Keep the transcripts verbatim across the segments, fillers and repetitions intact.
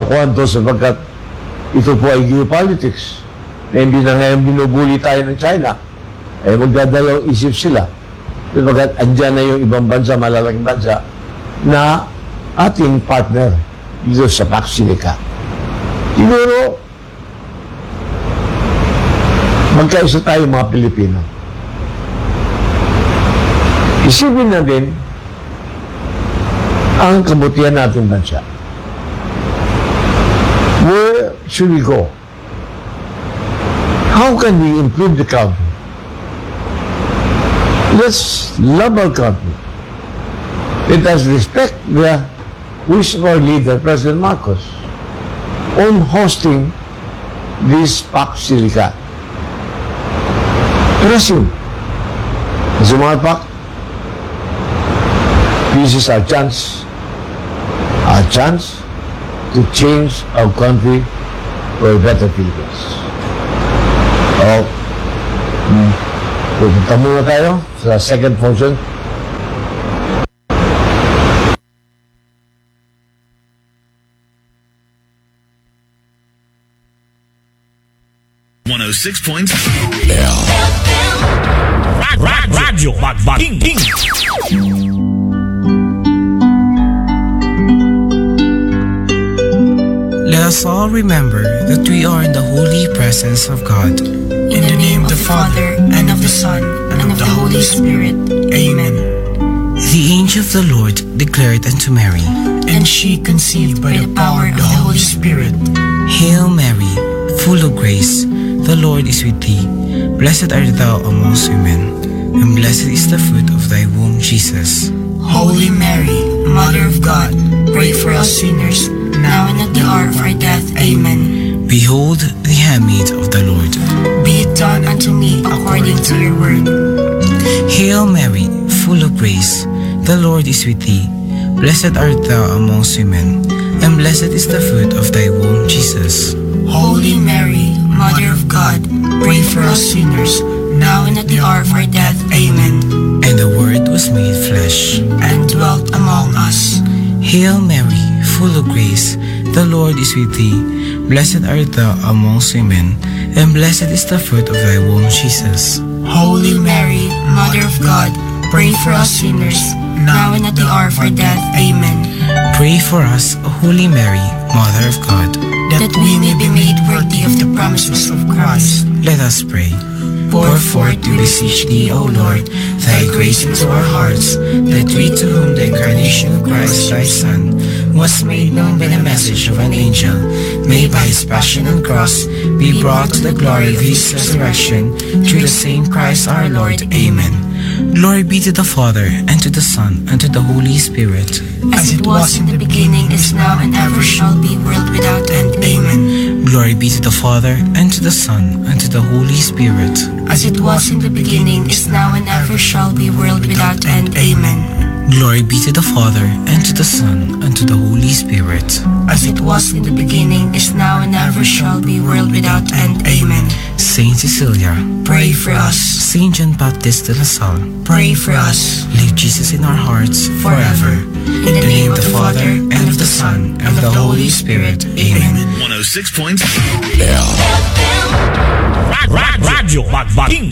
dakuan to sapagkat ito po ay geopolitics. Na hindi na ngayon binubuli tayo ng China, eh magdadalawang isip sila. Sapagkat andyan na yung ibang bansa, malalaking bansa, na ating partner dito sa Pax Silica. Siguro, magkaisa tayo mga Pilipino. Isipin natin ang kabutihan natin bansa. Where should we go? How can we improve the country? Let's love our country. Let us respect the wish of our leader, President Marcos, on hosting this Pax Silica. Trust him. As a matter of fact, this is our chance, our chance to change our country for a better Philippines. Oh, hmm. Pupunta muna tayo sa second function. one oh six point Radyo Magbating. Let us all remember that we are in the holy presence of God. In the name of the Father, and of the Son, and of the Holy Spirit. Amen. The angel of the Lord declared unto Mary, And she conceived by the power of the Holy Spirit. Hail Mary, full of grace, the Lord is with thee. Blessed art thou amongst women, and blessed is the fruit of thy womb, Jesus. Holy Mary, Mother of God, pray for us sinners, now and at the hour of our death. Amen. Behold the handmaid of the Lord. Be it done unto me according to your word. Hail Mary, full of grace, the Lord is with thee. Blessed art thou amongst women, and blessed is the fruit of thy womb, Jesus. Holy Mary, Mother of God, pray for us sinners, now and at the hour of our death. Amen. And the Word was made flesh, and dwelt among us. Hail Mary, full of grace, the Lord is with thee. Blessed art thou amongst women, and blessed is the fruit of thy womb, Jesus. Holy Mary, Mother of God, pray for us sinners, now and at the hour of our death. Amen. Pray for us, O Holy Mary, Mother of God, that we may be made worthy of the promises of Christ. Let us pray. Pour forth, we beseech thee, O Lord, thy grace into our hearts, that we to whom the incarnation of Christ thy Son was made known by the message of an angel, may by his passion and cross be brought to the glory of his resurrection, through the same Christ our Lord. Amen. Glory be to the Father, and to the Son, and to the Holy Spirit. As it was in the beginning, is now, and ever shall be, world without end. Amen. Glory be to the Father, and to the Son, and to the Holy Spirit. As it was in the beginning, is now, and ever shall be, world without end. Amen. Glory be to the Father, and to the Son, and to the Holy Spirit. As it was in the beginning, is now, and ever shall be, world without end. Amen. Saint Cecilia, pray for us. Saint John Baptist de La Salle, pray for us. Leave Jesus in our hearts forever. In the name of the Father, and of the Son, and of the Holy Spirit. Amen. one oh six point Radyo Magbating.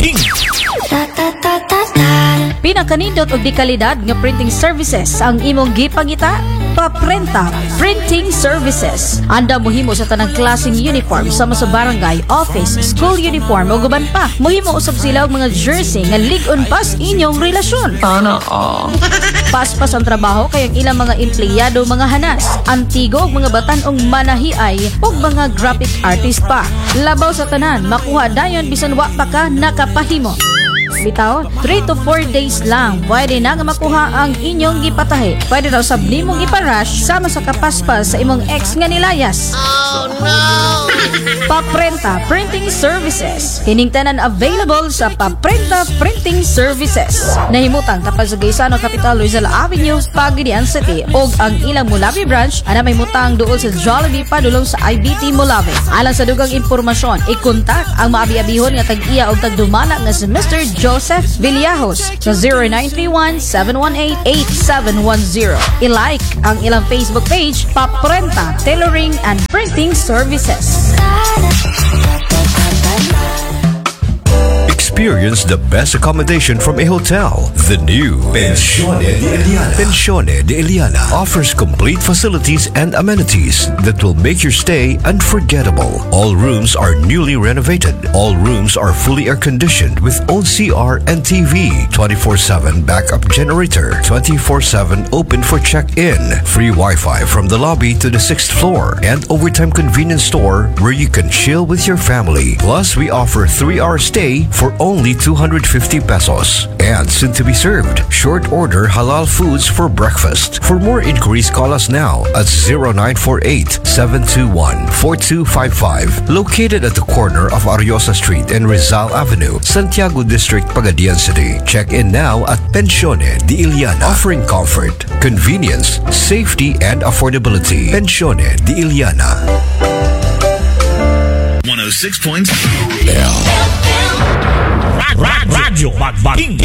Pinakanindot og di kalidad nga printing services ang imong gipangita. Paprenta Printing Services. Anda mohimo sa tanang klaseng uniform sama sa barangay, office, school uniform o guban pa. Mohimo usab sila og mga jersey nga lig-on pas inyong relasyon. Sana all. Paspas ang trabaho kay ang ilang mga empleyado mga hanas, antigo og mga batan-ong manahiay ug mga graphic artist pa. Labaw sa tanan, makuha dayon bisan wa pa ka nakapahimo. Bitaw, three to four days lang pwede na nga makuha ang inyong gipatahi. Pwede daw sab nimong iparush sama sa kapaspas sa imong ex nga nilayas. Oh no! Paprenta Printing Services. Kining tanan available sa Paprenta Printing Services. Nahimutang tapal sa Gaisano Capital Rizal Avenue, Pagadian City, og ang ilang Mulawi branch ana may mutang duol sa Jollibee padulong sa I B T Mulawi. Alang sa dugang impormasyon, i-contact ang maabi-abihon nga tag-iya og tagdumala nga si Mister Joseph Villajos sa zero nine three one, seven one eight, eight seven one zero. I-like ang ilang Facebook page, Pop Renta, Tailoring and Printing Services. Experience the best accommodation from a hotel. The new Pensione de Eliana. Pensione de Eliana offers complete facilities and amenities that will make your stay unforgettable. All rooms are newly renovated. All rooms are fully air-conditioned with own C R and T V, twenty-four seven backup generator, twenty-four seven open for check-in, free Wi-Fi from the lobby to the sixth floor, and overtime convenience store where you can chill with your family. Plus, we offer three-hour stay for only two hundred fifty pesos. And soon to be served, short order halal foods for breakfast. For more inquiries, call us now at zero nine four eight, seven two one, four two five five. Located at the corner of Ariosa Street and Rizal Avenue, Santiago District, Pagadian City. Check in now at Pensione de Eliana, offering comfort, convenience, safety, and affordability. Pensione de Eliana. one oh six point Radyo Bagbaking.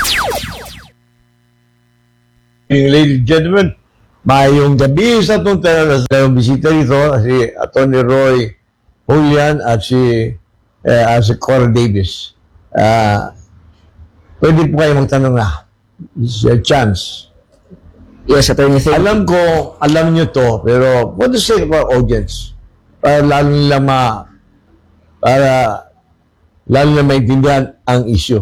Ladies and gentlemen, mayong gabi sa itong tayo na bisita rito, si Atty. Roy Julian at si, eh, uh, si Cora Davis. Uh, pwede po kayo magtanong na. It's a chance. Yes, Attorney. Alam ko, alam nyo to, pero what to say about audience? Para lalo nila ma, para lalo na maintindihan ang issue.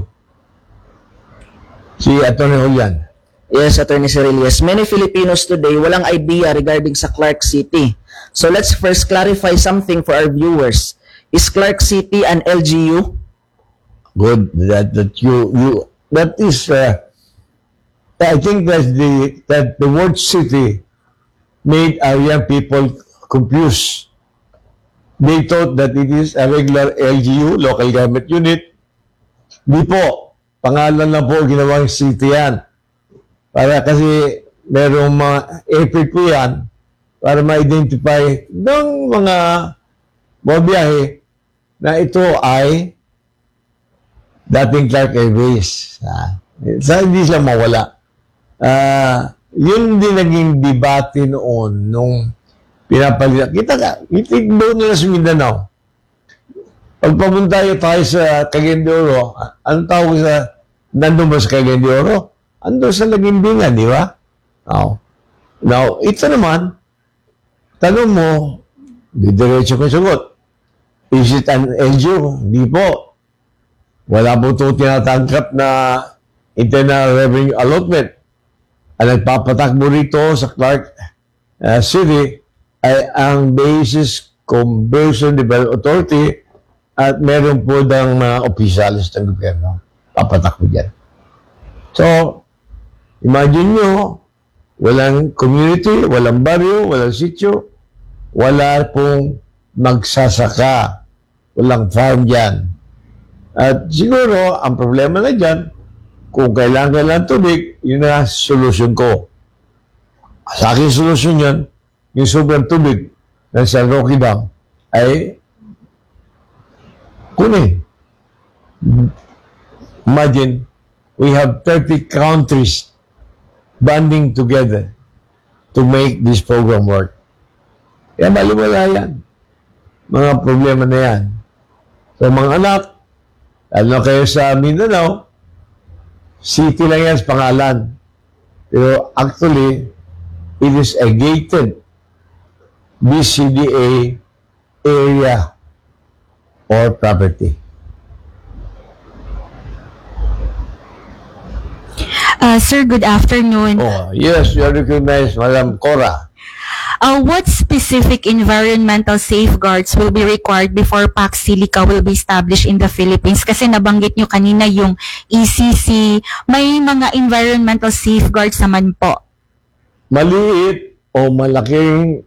Si Atty. Julian. Yes, Attorney Cirillas. Many Filipinos today walang idea regarding sa Clark City. So let's first clarify something for our viewers. Is Clark City an L G U? Good that that you you that is uh, I think that the that the word city made our young people confused. They thought that it is a regular L G U, local government unit. Di po, pangalan lang po ginawang city yan. Para kasi merong mga effort po yan para ma-identify ng mga mga biyahe na ito ay dating Clark Airways. Ah, sa hindi sila mawala. Ah, yun din naging debate noon nung pinapalitan. Kita ka, itig doon nila sa Mindanao. Pagpapunta tayo sa Cagayan de Oro, anong tawag sa, nandun ba sa Cagayan de Oro? Ando sa Lagimbingan, di ba? Now, now, ito naman, tanong mo, di diretso ko sagot. Is it an L G U? Di po. Wala po ito tinatangkap na internal revenue allotment. Ang nagpapatakbo rito sa Clark uh, City ay ang Basis Conversion Development Authority at meron po ng mga opisyalis ng gobyerno. Papatakbo dyan. So, imagine nyo, walang community, walang baryo, walang sityo, wala pong magsasaka, walang farm dyan. At siguro, ang problema na dyan, kung kailangan kailangan tubig, yun na solusyon ko. Sa akin solusyon yan, yung sobrang tubig ng San Roque Dam ay kunin. Imagine, we have thirty countries banding together to make this program work. Kaya maliwala yan. Mga problema na yan. So mga anak, lalo na kayo sa Mindanao, city lang yan sa pangalan. Pero actually, it is a gated B C D A area or property. Uh, sir, good afternoon. Oh, yes, you are recognized, Madam Cora. Uh, what specific environmental safeguards will be required before Pax Silica will be established in the Philippines? Kasi nabanggit nyo kanina yung E C C. May mga environmental safeguards naman po. Maliit o malaking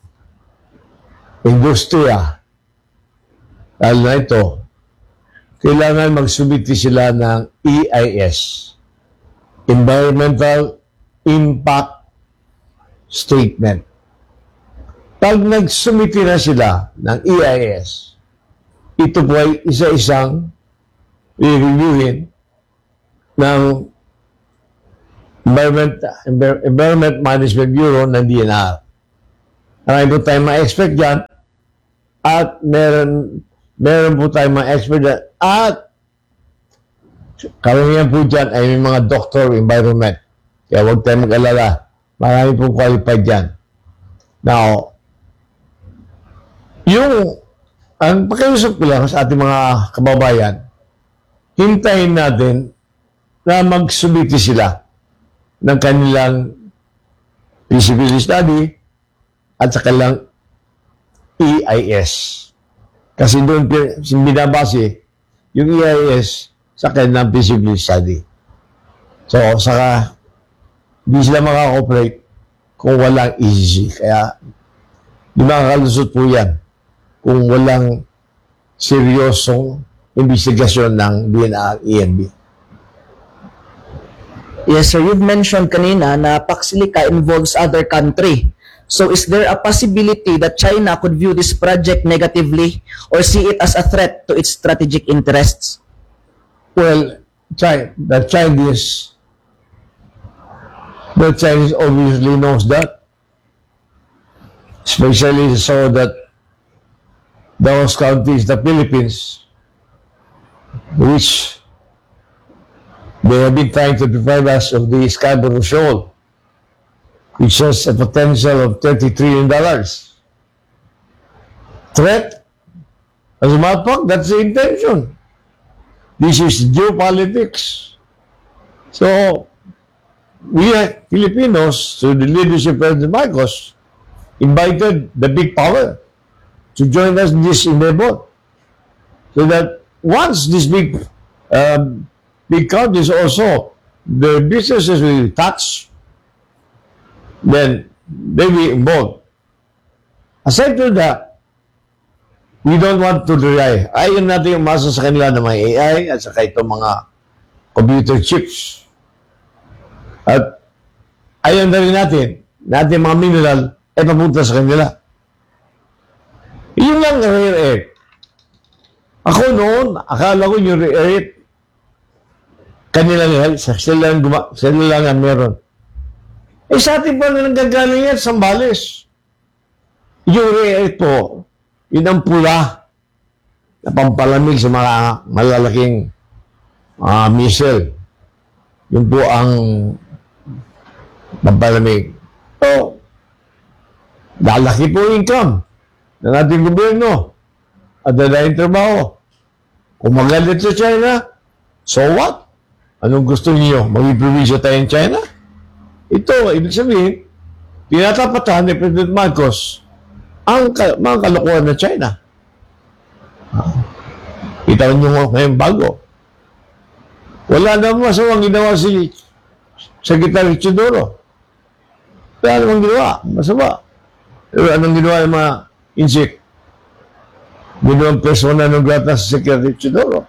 industriya, lalo na ito, kailangan magsubiti sila ng E I S, Environmental Impact Statement. Pag nagsumiti na sila ng E I S, ito po ay isa-isang i-reviewin ng Environment, Envir- Environment Management Bureau ng D N R. Marami po tayong ma-expect dyan at meron, meron po tayong ma-expect dyan at karamihan po dyan ay may mga doctor of environment. Kaya huwag tayong mag-alala. Marami po qualified dyan. Now, yung ang pakiusap ko lang sa ating mga kababayan, hintayin natin na magsubiti sila ng kanilang feasibility study at sa kanilang E I S. Kasi doon binabase yung E I S sa kanilang feasibility study. So, saka di sila makaka-operate kung walang E C C. Kaya, di makakalusot po yan kung walang seryosong investigasyon ng D N R E N B. Yes, sir. You've mentioned kanina na Paxilica involves other country. So is there a possibility that China could view this project negatively or see it as a threat to its strategic interests? Well, China, the Chinese, the Chinese obviously knows that, especially so that the host country is the Philippines, which they have been trying to deprive us of the Scarborough Shoal, which has a potential of thirty trillion dollars. Threat? As a matter of fact, that's the intention. This is geopolitics. So, we are Filipinos, through the leadership of President Marcos, invited the big power to join us in this endeavor. So that once this big um, big countries also, the businesses will touch, then they will be involved. Aside from that, we don't want to rely. Ayaw natin umasa sa kanila na may A I at saka itong mga computer chips. At ayaw na rin natin, natin mga mineral ay papunta sa kanila. Yun lang ang rare earth. Ako noon, akala ko yung rare earth, kanila lang, sila lang, guma, sila lang ang meron. Eh sa ating pa na nanggagaling yan, Sambales. Yung rare earth po, yun ang pula na pampalamig sa mga malalaking uh, missile. Yun po ang pampalamig. So, lalaki po yung income ng ating gobyerno at dadaling trabaho. Kung magalit sa China, so what? Anong gusto niyo? Mag-provinsya tayo in China? Ito, ibig sabihin, tinatapatan ni President Marcos ang ka- mga kalokohan ng China. Itaw niyo ngayon bago. Wala namang masawang ginawa si Secretary Chidoro. Wala namang ginawa. Masama. Pero anong ginawa ng mga insik? Ginawang persona ng grata sa Secretary Chidoro.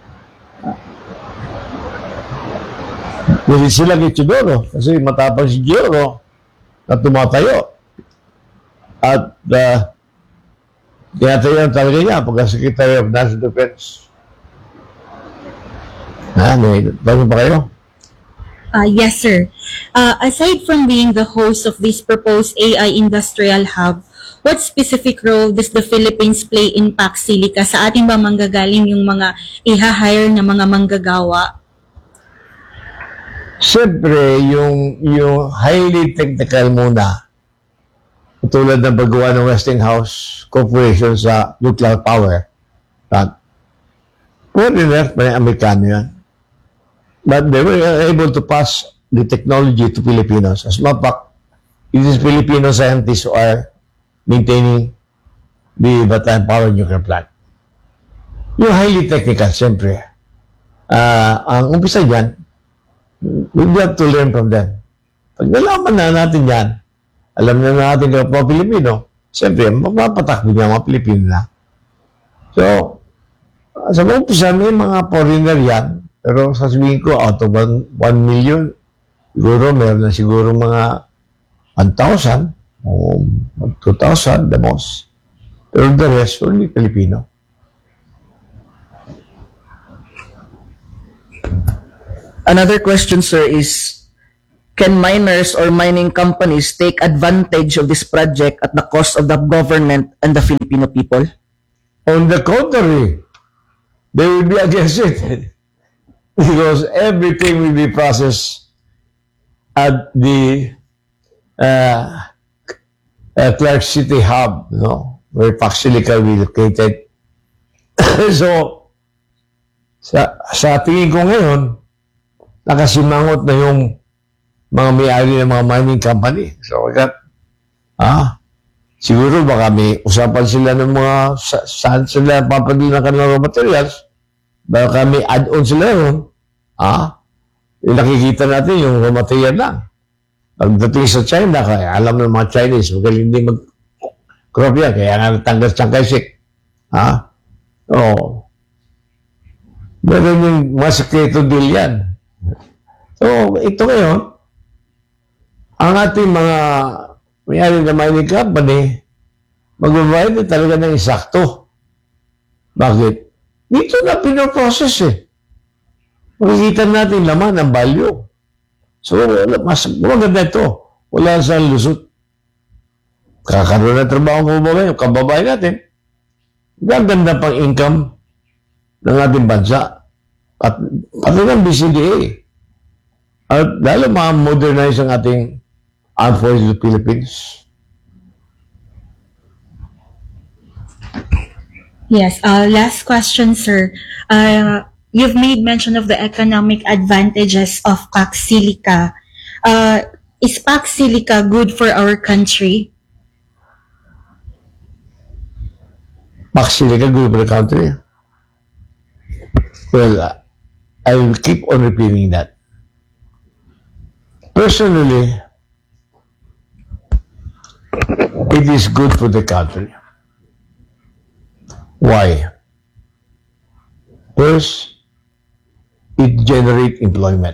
Kasi sila kay Chidoro. Kasi matapang si Chidoro na tumatayo. At uh, tinatayo talaga niya pagka-Secretary of National Defense. Ah, may tanong pa kayo? Uh, yes, sir. Uh, aside from being the host of this proposed A I industrial hub, what specific role does the Philippines play in Paxilica? Sa ating ba manggagaling yung mga i-hire na mga manggagawa? Siyempre, yung, yung highly technical muna, tulad ng paggawa ng Westinghouse Corporation sa nuclear power, that, foreigner, may Amerikano yan. But they were able to pass the technology to Filipinos. As a matter of fact, it is Filipino scientists who are maintaining the Batayan Power Nuclear Plant. Yung highly technical, siyempre, uh, ang umpisa dyan, we have to learn from them. Pag nalaman na natin yan, alam na natin kung mga Pilipino, siyempre, mapapatakbo niya mga Pilipino na. So, sa umpisa, may mga foreigner yan, pero sasabihin ko, out of one million, siguro meron na siguro mga one thousand o two thousand, the most. Pero the rest, only Filipino. Another question, sir, is can miners or mining companies take advantage of this project at the cost of the government and the Filipino people? On the contrary, they will be against it because everything will be processed at the uh, uh, Clark City hub, you know, where Pac Silica will be located. So, sa, sa tingin ko ngayon, nakasimangot na yung mga may-ari ng mga mining company. So, kat, ah, siguro baka may usapan sila ng mga sa, saan sila papadala ng kanilang raw materials. Baka may add-on sila yun. Ah, yung nakikita natin yung raw material lang. Pagdating sa China, kaya alam ng mga Chinese, magaling hindi mag-crop yan, kaya nga natanggal sa kaisik. Ah, oo. Meron yung mga sekreto deal yan. So, ito ngayon, ang ating mga may-ari na mining company, magbabayad na talaga ng eksakto. Bakit? Dito na pinoprocess eh. Makikita natin laman ang value. So, mas maganda ito. Wala sa lusot. Kakaroon ng trabaho ng kababayan, kababayan natin. Gaganda pang income ng ating bansa. At pati ng B C D A. At lalo ma-modernize ang ating armed forces of the Philippines. Yes, uh, last question, sir. Uh, you've made mention of the economic advantages of Pac Silica. Uh, is Pac Silica good for our country? Pac Silica good for the country? Well, uh, I will keep on repeating that. Personally, it is good for the country. Why? First, it generates employment.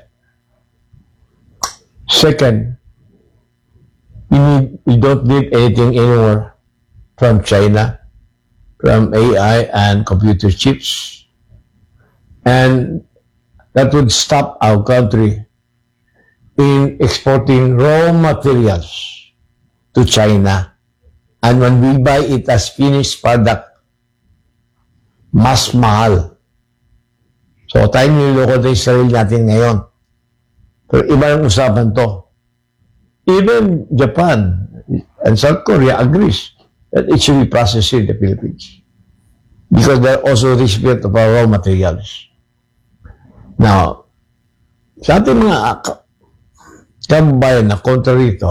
Second, you, need, you don't need anything anymore from China, from A I and computer chips. And that would stop our country in exporting raw materials to China. And when we buy it as finished product, mas mahal. So, tayo niloloko tayo sa sarili natin ngayon. Pero iba yung usapan to. Even Japan and South Korea agrees that it should be processed in the Philippines. Because they're also recipient of our raw materials. Now, sa ating mga kababayan na kontra rito,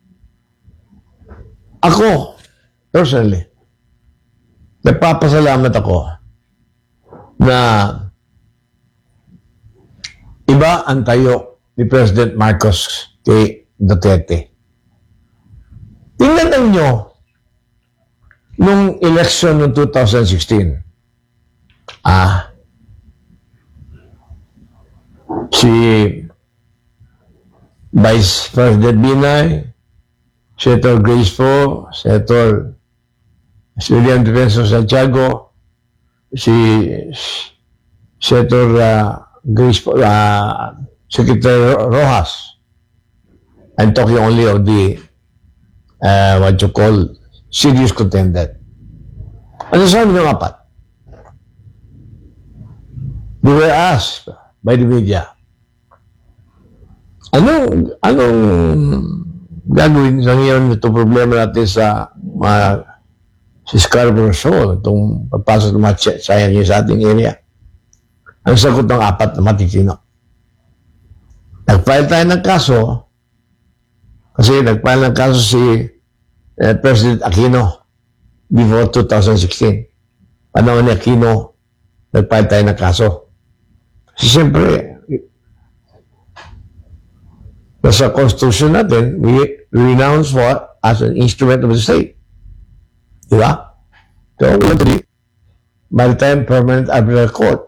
ako, personally, nagpapasalamat ako na iba ang tayo ni President Marcos kay Duterte. Tingnan ninyo nung election ng two thousand sixteen. Ah, si Vice President Binay, Senator Grace Poe, Senator William Defensor Santiago, si Senator uh, Grace Poe, uh, Secretary Rojas. I'm talking only of the uh, what you call serious contender. Ano sabi ng apat? They were asked by the media, anong, anong gagawin sa ngayon itong problema natin sa mga si Scarborough Shoal, itong pagpasok ng mga Chinese sa ating area? Ang sagot ng apat na matitino. Nag-file tayo ng kaso kasi nag-file ng kaso si uh, President Aquino before two thousand sixteen. Panahon ni Aquino, nag-file tayo ng kaso. Kasi siyempre, nasa Constitution natin, we renounce what as an instrument of the state. Diba? So, we Maritime Permanent Arbitral Court.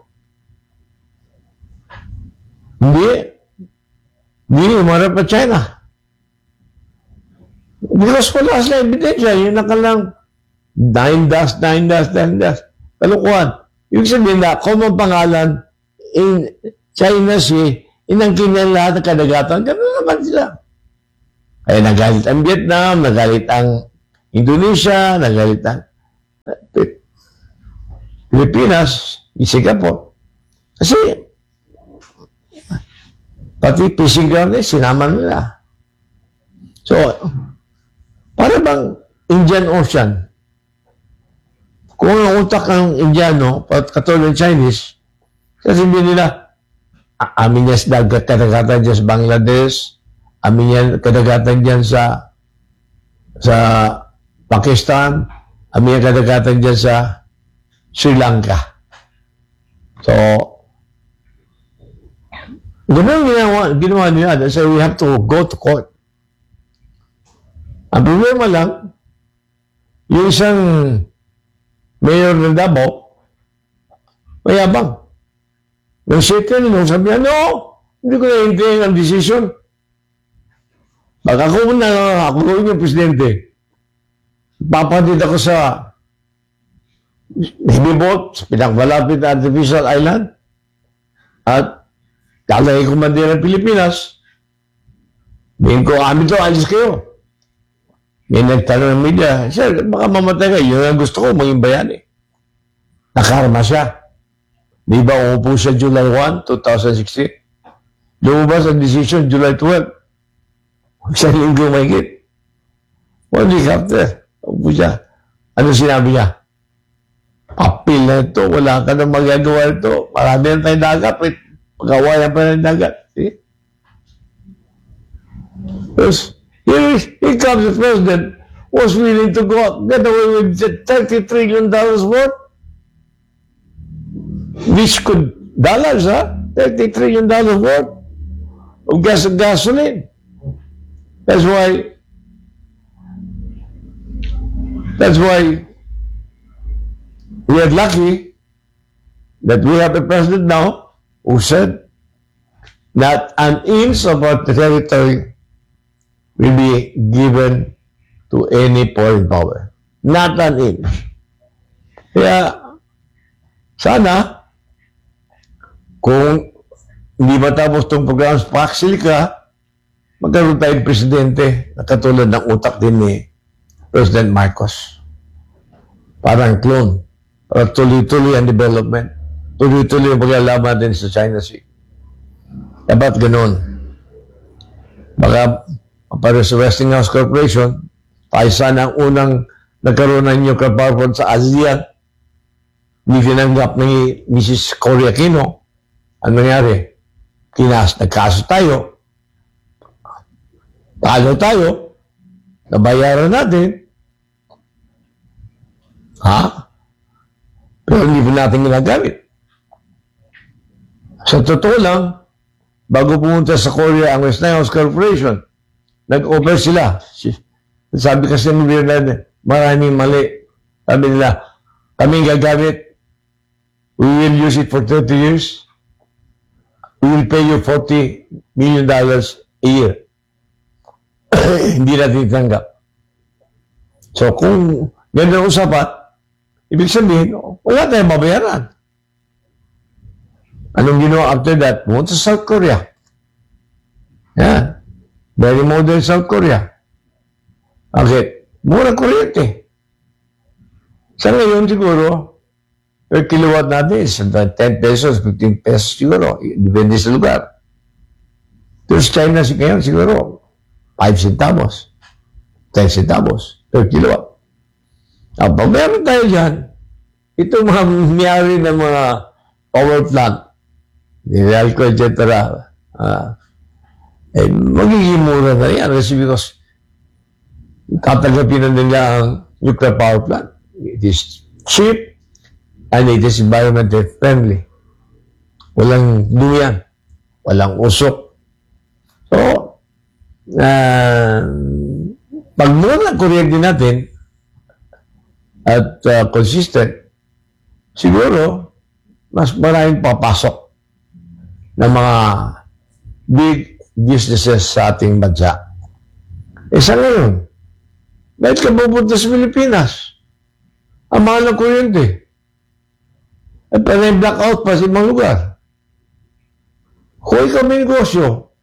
Hindi, hindi umarap pa China. Because wala sila ebidensya, yun na ka lang nine dash, nine dash, nine dash. Kalukuhan. Yung sabihin na, common pangalan in China Sea, inangkin niya lahat ng kadagatan, gano'n naman sila. Kaya nagalit ang Vietnam, nagalit ang Indonesia, nagalit ang Pilipinas, Singapore. Kasi, pati fishing ground eh, sinama nila. So, para bang Indian Ocean, kung ang utak ng Indiano, katulad ng Chinese, kasi hindi nila, amin niya sa kadagatan dyan sa Bangladesh, amin niya kadagatan dyan sa sa Pakistan, amin niya kadagatan dyan sa Sri Lanka. So, ganun ginawa, ginawa nila. So, we have to go to court. Ang problema lang, yung isang mayor ng Davao, mayabang. Nang second, nung sabi niya, no, hindi ko na-hintayin ang decision. Baka ako na, ako yung presidente. Papatid ako sa heavy boat, sa pinakmalapit na artificial island, at kalay kumandir ng Pilipinas, ngayon ko, amin to, alis kayo. May nagtanong ng media, sir, baka mamatay kayo, yun ang gusto ko, maging bayani. Nakarma siya. Di ba umupo siya July first, twenty sixteen? Lumabas ang decision July twelfth. Isang linggo mahigit. One week after, umupo siya. Ano sinabi niya? Apil na ito, wala ka na magagawa ito. Marami na tayong dagat, pagkawayan pa ng dagat. See? Because here, here comes the president, was willing to go get away with thirty trillion dollars worth. Which could, dollars, ha? thirty trillion dollars worth of gas and gasoline. That's why, that's why we are lucky that we have a president now who said not an inch of our territory will be given to any foreign power. Not an inch. Kaya, sana, kung hindi matapos itong program sa Paxilica, magkaroon tayong presidente na katulad ng utak din ni President Marcos. Parang clone. Para tuloy-tuloy ang development. Tuloy-tuloy ang paglalaman din sa China Sea. Dapat ganun. Baka para sa Westinghouse Corporation, tayo sana ang unang nagkaroon ng nuclear power plant sa ASEAN. Hindi tinanggap ni Missus Cory Aquino. Ano nangyari? Kinas, nagkaso tayo. Talo tayo. Nabayaran natin. Ha? Pero hindi po natin ginagamit. Sa totoo lang, bago pumunta sa Korea ang Westinghouse Corporation, nag-offer sila. Sabi kasi ni Bernard, maraming mali. Sabi nila, kami gagamit. We will use it for thirty years. We will pay you forty million dollars a year. Hindi natin tanggap. So kung ganda usapan, ibig sabihin, wala tayong mabayaran. Anong ginawa after that? Pumunta sa South Korea. Yan. Very modern South Korea. Okay. Murang kuryente. Sa ngayon siguro, per kilowatt natin is ten pesos, fifteen pesos siguro. Depende sa lugar. Pero sa China ngayon siguro, five centavos, ten centavos per kilowatt. Now, pag meron tayo dyan, ito mga miyari ng mga power plant, Niralco, et cetera, uh, eh, magiging mura na yan kasi because tatanggapin na nila ang nuclear power plant. It is cheap, and it is environmentally friendly. Walang duyan. Walang usok. So, uh, pag mura ang kuryente natin at uh, consistent, siguro, mas maraming papasok ng mga big businesses sa ating bansa. E sa ngayon, bakit ka pupunta sa Pilipinas? Ang mahal ng kuryente. At panay blackout pa sa ibang lugar. Kung ikaw may negosyo,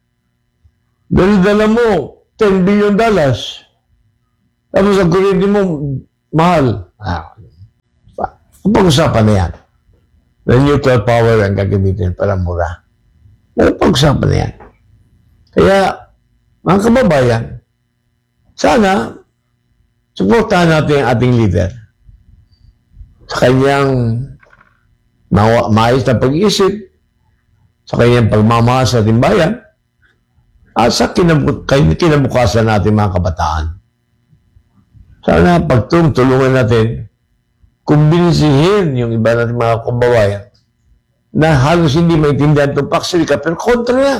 dala mo ten billion dollars. Tapos ang kuryente mo, mahal. Ah, pag-usapan na yan. The nuclear power ang gagamitin para mura. Pero pag-usapan na yan. Kaya, mga kababayan, sana, suportahan natin ang ating leader sa kanyang ma- maayos na pag-iisip, sa kanyang pagmamahal sa ating bayan, at sa kinab- kinabukasan natin mga kabataan. Sana pagtulungan natin, kumbinsihin yung iba natin mga kababayan na halos hindi maintindihan itong Paxilica, pero kontra na.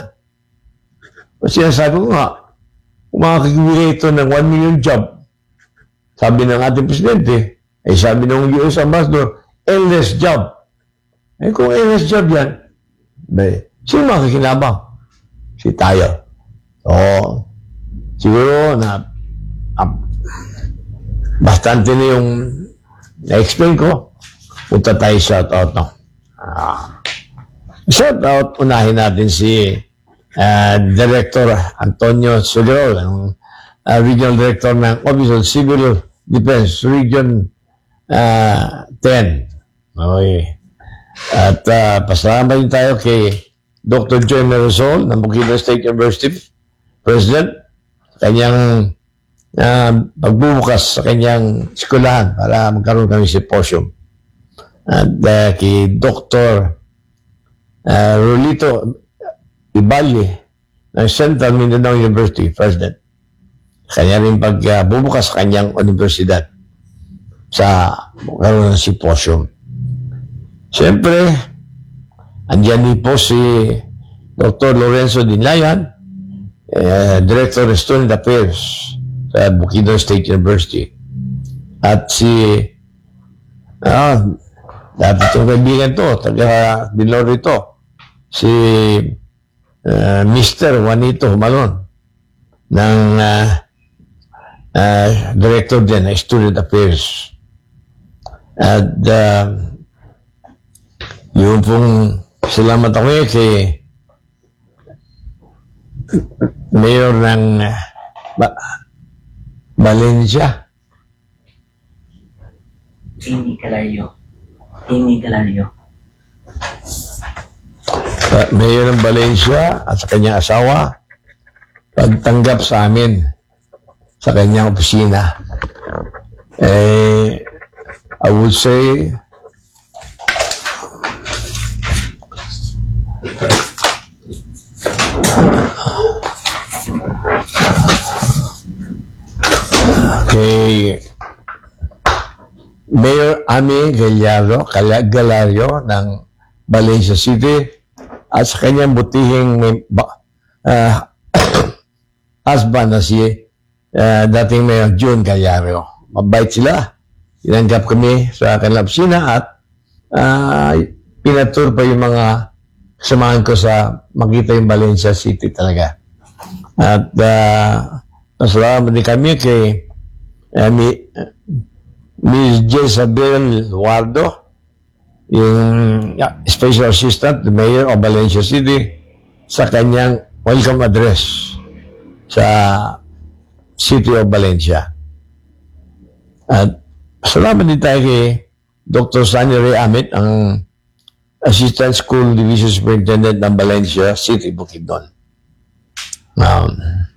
Kasi sinasabi ko nga, kung makakibigay ito ng one million job, sabi ng ating presidente, ay sabi ng U S Ambassador, endless job. Eh kung endless job yan, bay, sino makikinabang? Si tayo. Oo. Siguro na uh, bastante na yung na-explain ko. Punta tayo shout out, no? Uh, shout out, unahin natin si uh, Director Antonio Sugero, ang uh, Regional Director ng Office of Civil Defense, Region uh, ten. Okay. At uh, pasalamat din tayo kay Doctor Joy Merosol ng Bukidnon State University, President, kanyang uh, pagbubukas sa kanyang eskwelahan para magkaroon kami symposium. At uh, kay Doctor uh, Rolito Ibalye ng Central Mindanao University, President. Kanya rin pagbubukas sa kanyang universidad sa magkaroon ng symposium. Siyempre, andyan din po si Doctor Lorenzo Dinlayan, eh, Director of Student Affairs sa Bukidnon State University. At si, ah, dapat itong kaibigan to, taga Bilor ito, si uh, Mister Juanito Humalon, ng uh, uh, Director din ng Student Affairs. At uh, yung pong salamat ako eh kay Mayor ng uh, ba- Valencia. Hindi Calario. Hindi Calario. Uh, Mayor ng Valencia at sa kanyang asawa, pagtanggap sa amin sa kanyang opisina. Eh, I would say, kay Mayor Ami Gallardo, Galario ng Valencia City at sa kanyang butihing uh, husband na si uh, dating Mayor June Gallardo. Mabait sila. Tinanggap kami sa kanilang opisina at uh, pinatur pa yung mga kasamahan ko sa makita yung Valencia City talaga. At uh, pasalamat din kami kay uh, mi, uh, Miz Jezabel Luardo, yung uh, Special Assistant, the Mayor of Valencia City, sa kanyang welcome address sa City of Valencia. At salamat din tayo kay Doctor Sunny Ray Amit, ang Assistant School Division Superintendent ng Valencia City, Bukidnon. Um,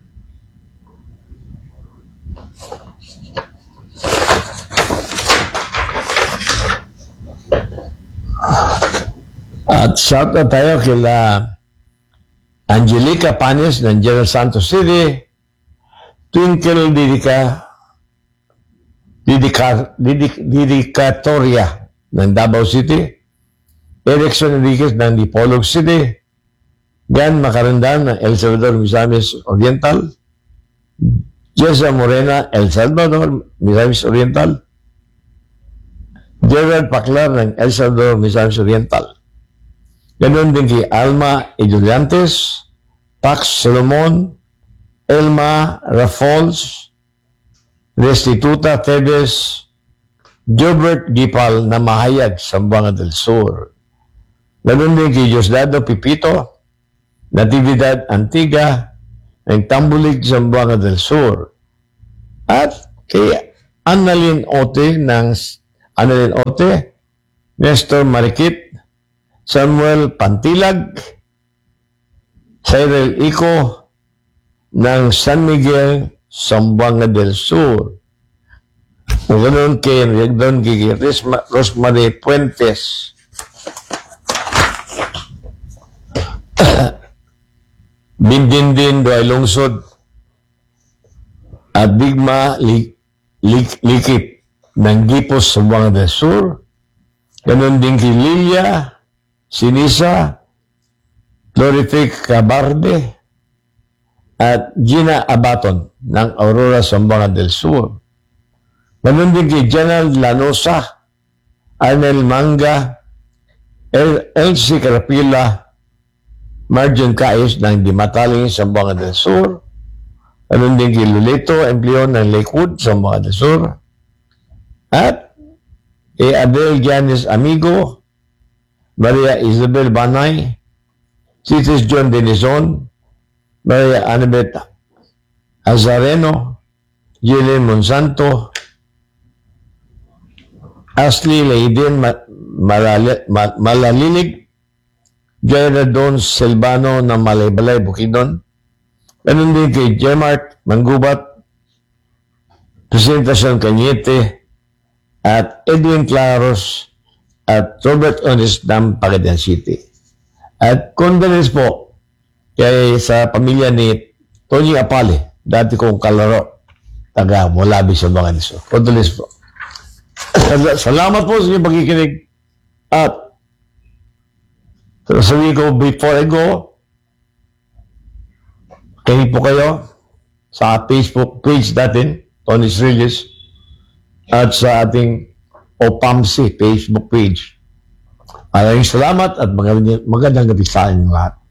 at shout out tayo kila Angelica Panes ng General Santos City, Twinkle Didica Didica, Didic, Didicatoria ng Davao City, Erickson Enriquez ng Dipolog City, Gan Macarandan ng El Salvador, Misamis Oriental, Jessa Morena, El Salvador, Misamis Oriental, Gerald Paclar ng El Salvador, Misamis Oriental. Ganon din kay Alma Eduliantes, Pax Solomon, Elma Rafols, Restituta Tebes, Gilbert Gipal na Mahayag, Zamboanga del Sur. Ganon din kay Diosdado Pipito, Natividad Antigua, ng Tambulig, Zamboanga del Sur. At kay Annalyn Ote ng Annalyn Ote, Nestor Marikit, Samuel Pantilag, Cyril Ico ng San Miguel, Zamboanga del Sur. O ganoon kay doon kay Rosma- Rosemary Puentes. Bindindin do ay lungsod at Bigma li, li, Likit ng Gipos, Zamboanga del Sur. Ganon din kay Lilia Sinisa, Glorific Cabarde at Gina Abaton ng Aurora, Zamboanga del Sur. Ganon din kay General Lanosa, Arnel Manga, El Elsie Carapila, Marjon Cais ng Dimataling, Zamboanga del Sur. Ganon din kay Lolito Empleo ng Lakewood, Zamboanga del Sur. At kay Adel Giannis Amigo, Maria Isabel Banay, Titus John Denison, Maria Annabeth Azareno, Jillian Monsanto, Ashley Leiden Ma- Malali- Ma- Malalilig, Jaira Don Silvano ng Malaybalay, Bukidnon. Ganun din kay Jemart Manggubat, Presentacion Cañete, at Edwin Claros, at Robert Onis ng Pagadian City. At condolence po kay sa pamilya ni Tony Apale, dati kong kalaro, taga Mulabi sa mga niso. Condolence po. Salamat po sa inyong pagkikinig. At sabi ko, before I go, kayo po kayo sa Facebook page natin, Tony's Release, at sa ating O P A M C Facebook page. Maraming salamat at magandang, magandang gabi sa inyong lahat.